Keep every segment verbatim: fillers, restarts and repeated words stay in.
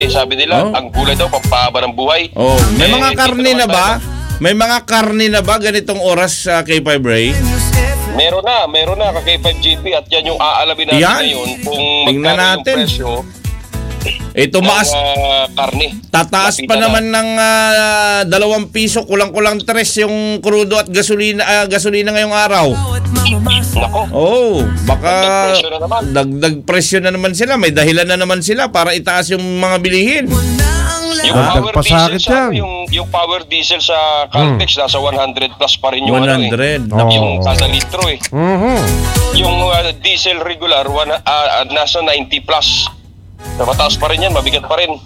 sabi nila, oh. ang gulay daw pampahaba ng buhay. Oh, may eh, mga karne na ba? Tayo. May mga karne na ba ganitong oras sa uh, K five Ray? Meron na, meron na ka K five G P at yan yung aalamin natin yan. Ngayon kung magkano yung presyo. Ito maas uh, karne. Tataas pa na. naman ng uh, dalawang piso, kulang-kulang tres yung krudo at gasolina uh, gasolina ngayong araw. Nako. Oh, baka dagdag presyo na naman. Dagdag presyo na naman sila, may dahilan na naman sila para itaas yung mga bilihin. Yung ah, power diesel sa yung yung power diesel sa Caltex hmm. nasa one hundred plus pa rin yung one hundred. Ano eh. Oh. Yung kada litro eh. Mm-hmm. Yung uh, diesel regular one, uh, nasa ninety plus. Mataas pa rin yan, mabigat pa rin.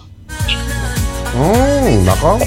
Mm, nako.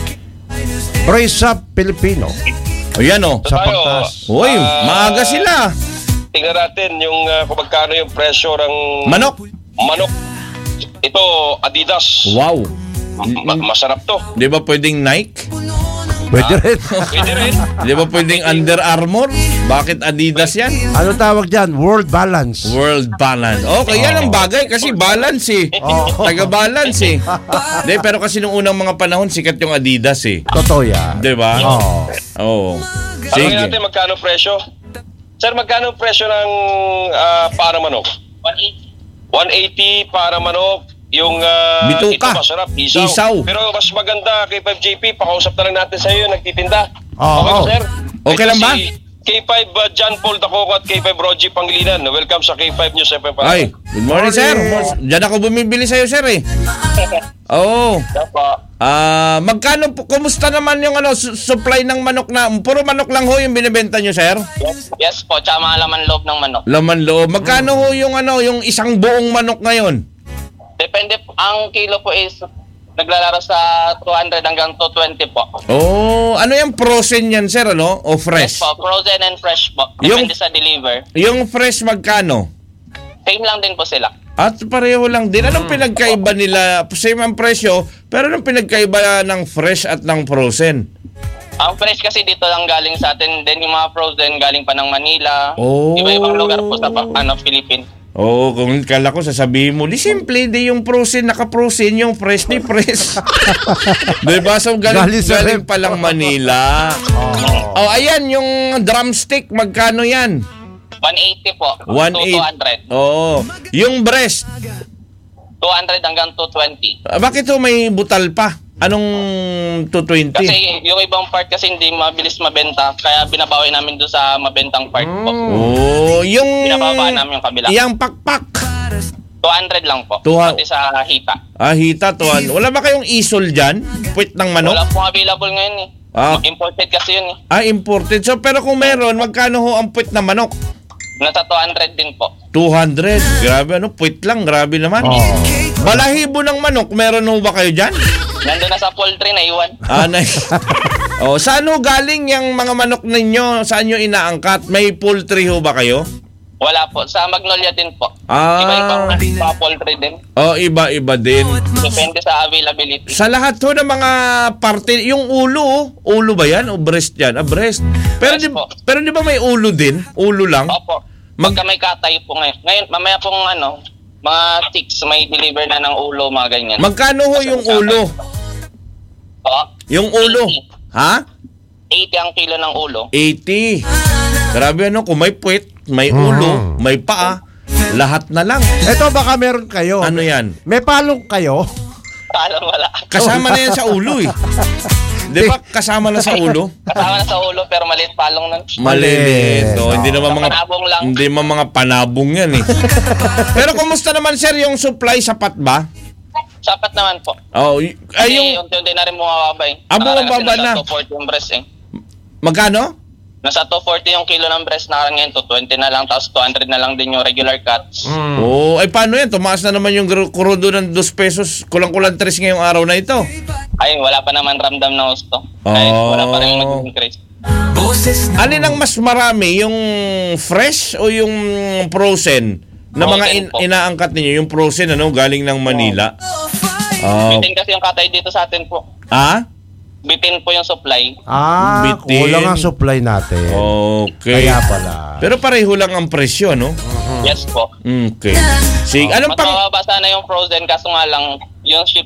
Praise up Pilipino. O yan o. So, sa pagtaas. Uy, uh, maaga sila. Tingnan natin yung uh, kung magkano yung presyo ng manok. Manok. Ito, Adidas. Wow. Ma- masarap to. Di ba pwedeng Nike? Pwede ah, rin. Pwede rin. Di ba pwedeng Under Armour? Bakit Adidas yan? Ano tawag dyan? World Balance. World Balance. Okay, oh. Yan ang bagay kasi balance eh. Oh. Taga-balance eh. Di, pero kasi nung unang mga panahon, sikat yung Adidas eh. Totoo yan. Di ba? Oo. Oh. Oh. Sige. Tanungin natin magkano presyo. Sir, magkano presyo ng uh, para manok? one eighty. one eighty para manok. Yung uh, bituka. Ito masarap, isaw. isaw. Pero mas maganda K five J P, pakausap na lang natin sa iyo, nagtitinda. Oh, okay, oh. sir? Okay ito lang ba? Si K five uh, John Paul Dacoco at K five Rogie Pangilinan. Welcome sa K five News F M. Ay, good morning, sir. Diyan ako bumibili sa iyo, sir eh. Oo. Ah, uh, magkano po, kumusta naman yung ano su- supply ng manok na puro manok lang ho yung binebenta niyo, sir? Yes, yes po, tsaka mga laman loob ng manok. Laman loob. Magkano ho yung ano, yung isang buong manok ngayon? Depende po, ang kilo po is naglalaro sa two hundred hanggang two twenty po. Oh, ano yung frozen yan, sir, ano? O fresh? Yes po, frozen and fresh po. Depende yung, sa deliver. Yung fresh magkano? Same lang din po sila. At pareho lang din. Anong pinagkaiba nila? Same ang presyo, pero anong pinagkaiba ng fresh at ng frozen? Ang fresh kasi dito lang galing sa atin, then yung mga frozen galing pa ng Manila. Oh. Iba-ibang lugar po sa ano, Philippines. Oo, oh, kung kala ko sasabihin mo, di simple, di yung frozen, naka-frozen, yung fresh ni fresh. Diba? So, galing, galing pa lang Manila. Oh. oh, ayan, yung drumstick, magkano yan? one eighty po. one eighty. two hundred. Oo. Oh. Yung breast? two hundred hanggang two twenty. Uh, bakit ho may butal pa? Anong two twenty? Kasi yung ibang part kasi hindi mabilis mabenta, kaya binabawi namin doon sa mabentang part po. Oh, yung binababa namin yung kabila. Yung pakpak. two hundred lang po. two hundred. Pati sa hita. Ah, hita two hundred. Wala ba kayong isol diyan? Puwit ng manok? Wala pong available ngayon eh. Ah. Imported kasi yun eh. Ah, imported. So pero kung meron, magkano ho ang puwit ng manok? Nasa two hundred din po. two hundred. Grabe ano, puwit lang, grabe naman. Oh. Balahibo ng manok, meron ho ba kayo diyan? Nandun na sa poultry na iwan. Ah, nice. Oh, saan ho galing yung mga manok ninyo? Saan nyo inaangkat? May poultry ho ba kayo? Wala po. Sa Magnolia din po. Ah. Iba-ibang mga poultry din. Oh, iba-iba din. Depende sa availability. Sa lahat ho ng mga parte, yung ulo, ulo ba yan? O breast yan? Ah, breast. Pero, yes, di, pero di ba may ulo din? Ulo lang? Opo. Magka may katay po ngayon. Ngayon, mamaya pong ano, mga six may deliver na ng ulo, mga ganyan. Magkano ho yung ulo? Oh, yung ulo? eighty. Ha? eighty ang kilo ng ulo. eighty. Grabe ano, kung may puwit, may ulo, hmm. may paa, lahat na lang. Ito baka meron kayo. Ano yan? May palong kayo? Palong wala. Kasama na yan sa ulo eh. Di ba kasama na sa ulo? Kasama na sa ulo pero maliit palong nun. Maliit. So, hindi naman mga panabong lang. Hindi naman mga panabong yan eh. Pero kumusta naman sir yung supply, sapat ba? Sapat naman po. Oh, y- ay yung yung unti-unti na rin bumababa eh. Ah, bumababa na. Nasa two forty yung breast eh. Magkano? Nasa two forty yung kilo ng breast na ngayon, two twenty na lang, tapos two hundred na lang din yung regular cuts. Mm. Oh, ay paano yan? Tumaas na naman yung kurudo ng two pesos, kulang-kulang tres ngayong araw na ito. Ay, wala pa naman ramdam na gusto. Ay, oh. wala pa rin mag-increase. Alin ang mas marami, yung fresh o yung frozen? Na mga in- inaangkat ninyo, yung frozen ano, galing ng Manila. Oh. Bitin kasi yung katay dito sa atin po. Ah? Bitin po yung supply. Ah, bitin. Kulang ang supply natin. Okay. Kaya pala. Pero pareho lang ang presyo, no? Uh-huh. Yes po. Okay. Sige, anong pang... Mas mababa sana yung frozen, kaso nga lang, yung ship